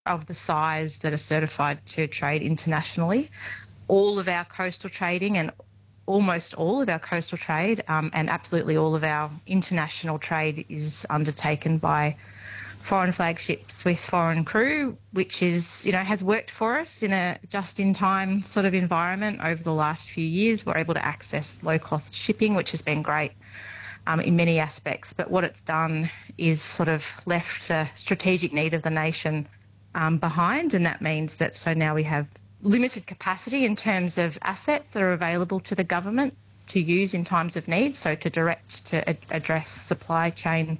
of the size that are certified to trade internationally. All of our coastal trading and almost all of our coastal trade and absolutely all of our international trade is undertaken by foreign flagships with foreign crew, which is, has worked for us in a just-in-time sort of environment over the last few years. We're able to access low-cost shipping, which has been great in many aspects. But what it's done is sort of left the strategic need of the nation behind, and that means that so now we have limited capacity in terms of assets that are available to the government to use in times of need, so to address supply chain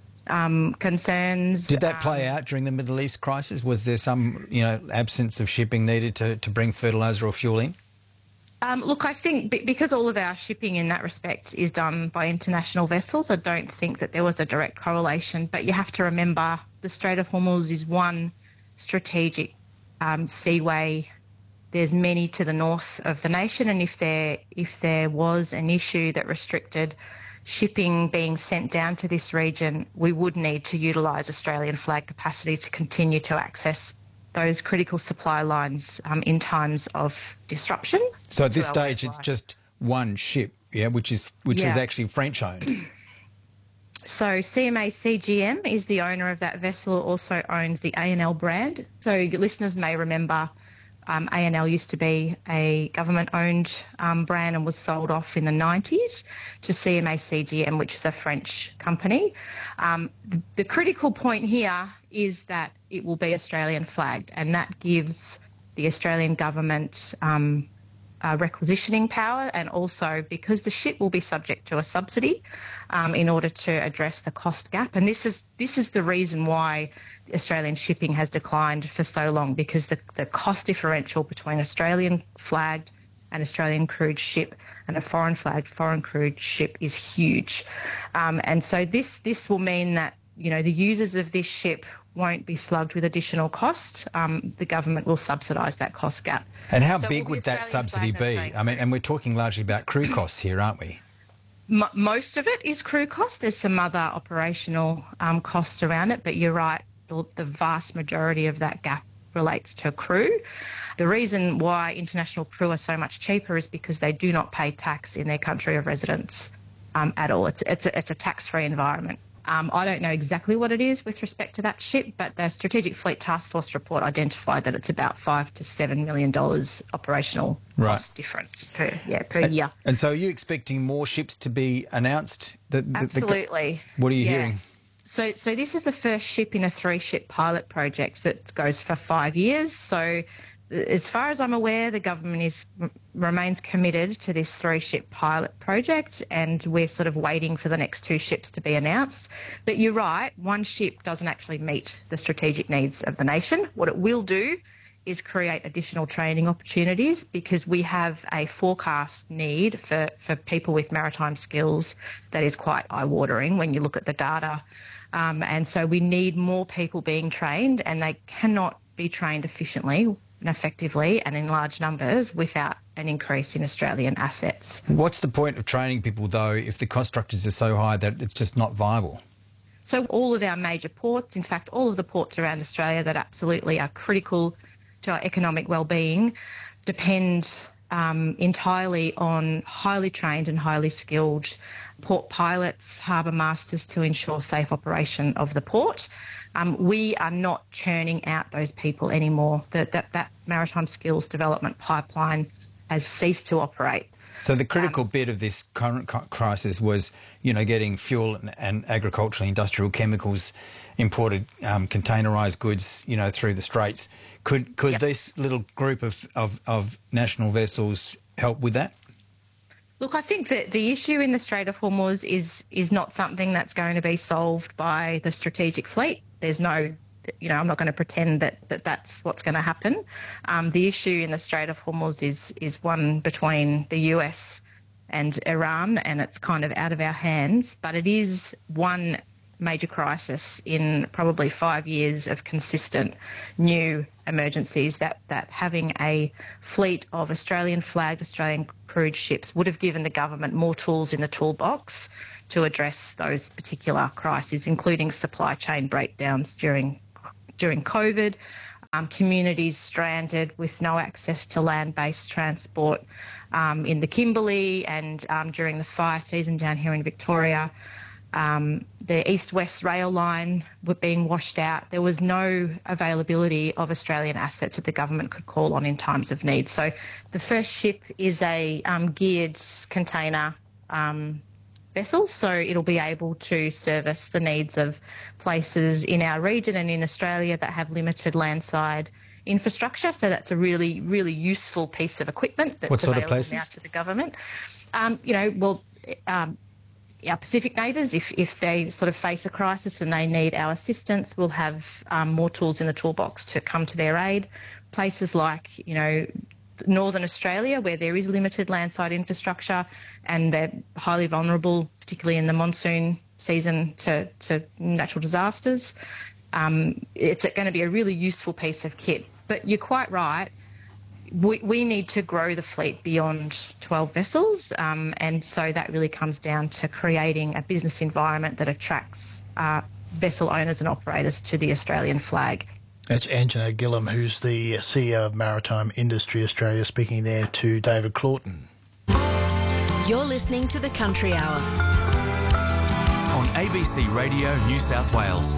concerns. Did that play out during the Middle East crisis? Was there some, absence of shipping needed to bring fertiliser or fuel in? Look, I think because all of our shipping in that respect is done by international vessels, I don't think that there was a direct correlation. But you have to remember the Strait of Hormuz is one strategic seaway. There's many to the north of the nation, and if there was an issue that restricted shipping being sent down to this region, we would need to utilise Australian flag capacity to continue to access those critical supply lines in times of disruption. So at this stage, it's just one ship, which is actually French owned. So CMA CGM is the owner of that vessel, also owns the A&L brand. So listeners may remember A&L used to be a government-owned brand and was sold off in the 90s to CMA CGM, which is a French company. The critical point here is that it will be Australian flagged, and that gives the Australian government requisitioning power, and also because the ship will be subject to a subsidy in order to address the cost gap. And this is the reason why Australian shipping has declined for so long, because the cost differential between Australian flagged and Australian crewed ship and a foreign flagged, foreign crewed ship is huge. And so this will mean that, the users of this ship won't be slugged with additional cost. The government will subsidise that cost gap. And how big would that subsidy be? I mean, and we're talking largely about crew costs here, aren't we? Most of it is crew cost. There's some other operational costs around it, but you're right, the vast majority of that gap relates to crew. The reason why international crew are so much cheaper is because they do not pay tax in their country of residence at all. It's a tax-free environment. I don't know exactly what it is with respect to that ship, but the Strategic Fleet Task Force report identified that it's about $5 to $7 million operational cost difference per year. And so are you expecting more ships to be announced? Absolutely. What are you hearing? So this is the first ship in a 3-ship pilot project that goes for 5 years. So as far as I'm aware, the government remains committed to this 3-ship pilot project, and we're sort of waiting for the next 2 ships to be announced. But you're right, one ship doesn't actually meet the strategic needs of the nation. What it will do is create additional training opportunities, because we have a forecast need for people with maritime skills that is quite eye-watering when you look at the data. And so we need more people being trained, and they cannot be trained efficiently and effectively and in large numbers without an increase in Australian assets. What's the point of training people, though, if the cost structures are so high that it's just not viable? So all of our major ports, in fact, all of the ports around Australia that absolutely are critical to our economic well-being, depend entirely on highly trained and highly skilled port pilots, harbour masters to ensure safe operation of the port. We are not churning out those people anymore. That maritime skills development pipeline has ceased to operate. So the critical bit of this current crisis was, getting fuel and agricultural industrial chemicals imported, containerised goods, through the straits. Could this little group of national vessels help with that? Look, I think that the issue in the Strait of Hormuz is not something that's going to be solved by the strategic fleet. There's no, I'm not going to pretend that that's what's going to happen. The issue in the Strait of Hormuz is one between the US and Iran, and it's kind of out of our hands. But it is one major crisis in probably 5 years of consistent new emergencies that having a fleet of Australian flagged, Australian crewed ships would have given the government more tools in the toolbox to address those particular crises, including supply chain breakdowns during COVID, communities stranded with no access to land-based transport in the Kimberley, and during the fire season down here in Victoria, the east-west rail line were being washed out. There was no availability of Australian assets that the government could call on in times of need. So the first ship is a geared container vessel, so it'll be able to service the needs of places in our region and in Australia that have limited landside infrastructure. So that's a really, really useful piece of equipment that's available now to the government. Our Pacific neighbours, if they sort of face a crisis and they need our assistance, we'll have more tools in the toolbox to come to their aid. Places like, Northern Australia, where there is limited landside infrastructure and they're highly vulnerable, particularly in the monsoon season, to natural disasters, it's going to be a really useful piece of kit. But you're quite right. We need to grow the fleet beyond 12 vessels, and so that really comes down to creating a business environment that attracts vessel owners and operators to the Australian flag. That's Angela Gillam, who's the CEO of Maritime Industry Australia, speaking there to David Claughton. You're listening to The Country Hour on ABC Radio New South Wales.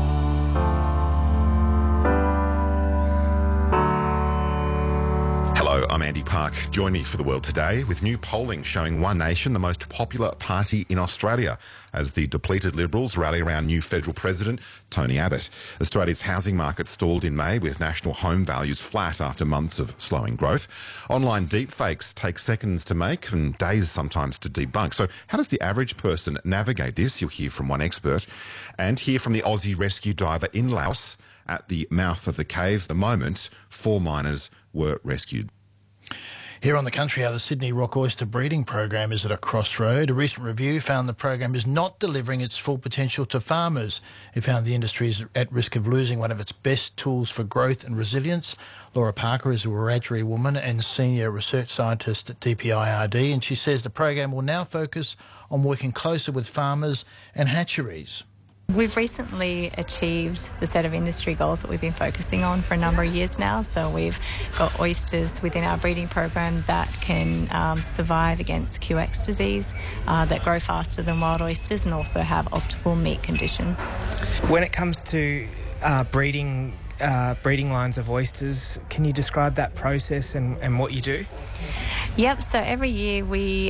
Hello, I'm Andy Park. Join me for The World Today with new polling showing One Nation the most popular party in Australia as the depleted Liberals rally around new federal president Tony Abbott. Australia's housing market stalled in May with national home values flat after months of slowing growth. Online deepfakes take seconds to make and days sometimes to debunk. So how does the average person navigate this? You'll hear from one expert and hear from the Aussie rescue diver in Laos at the mouth of the cave. The moment 4 miners were rescued. Here on The Country Hour, the Sydney Rock Oyster breeding program is at a crossroad. A recent review found the program is not delivering its full potential to farmers. It found the industry is at risk of losing one of its best tools for growth and resilience. Laura Parker is a Wiradjuri woman and senior research scientist at DPIRD, and she says the program will now focus on working closer with farmers and hatcheries. We've recently achieved the set of industry goals that we've been focusing on for a number of years now. So we've got oysters within our breeding program that can survive against QX disease, that grow faster than wild oysters and also have optimal meat condition. When it comes to breeding lines of oysters, can you describe that process and what you do? Yep, so every year we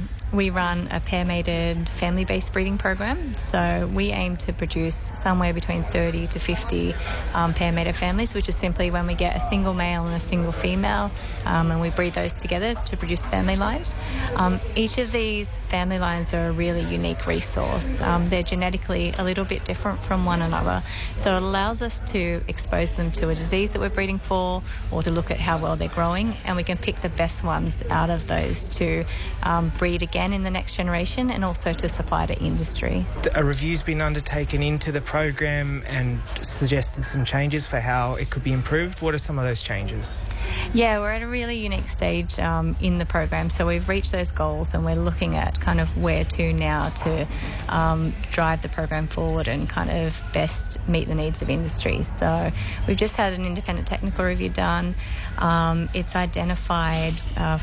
run a pair-mated family-based breeding program. So we aim to produce somewhere between 30 to 50 pair-mated families, which is simply when we get a single male and a single female, and we breed those together to produce family lines. Each of these family lines are a really unique resource. They're genetically a little bit different from one another. So it allows us to expose them to a disease that we're breeding for, or to look at how well they're growing, and we can pick the best ones out of those to breed again in the next generation and also to supply to industry. A review's been undertaken into the program and suggested some changes for how it could be improved. What are some of those changes? Yeah, we're at a really unique stage in the program. So we've reached those goals and we're looking at kind of where to now to drive the program forward and kind of best meet the needs of industry. So we've just had an independent technical review done. It's identified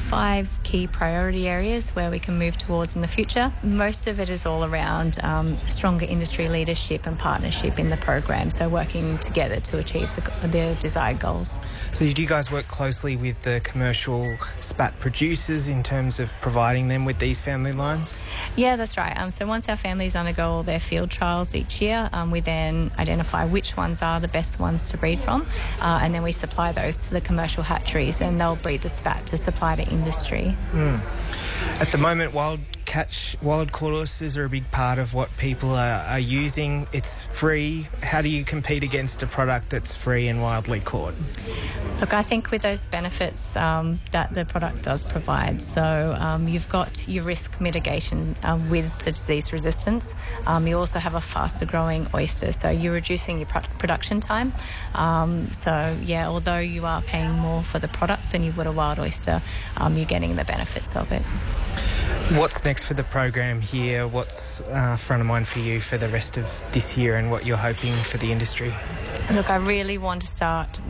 5 key priority areas where we can move towards in the future. Most of it is all around stronger industry leadership and partnership in the program, so working together to achieve the desired goals. So do you guys work closely with the commercial spat producers in terms of providing them with these family lines? Yeah, that's right. So once our families undergo all their field trials each year, we then identify which ones are the best ones to breed from, and then we supply those to the commercial hatcheries and they'll breed the spat to supply to industry. At the moment, wild caught oysters are a big part of what people are using. It's free. How do you compete against a product that's free and wildly caught? Look, I think with those benefits that the product does provide, so you've got your risk mitigation with the disease resistance. You also have a faster growing oyster, so you're reducing your production time. So yeah, although you are paying more for the product than you would a wild oyster, you're getting the benefits of it. What's next for the program here? What's front of mind for you for the rest of this year and what you're hoping for the industry? Look, I really want to start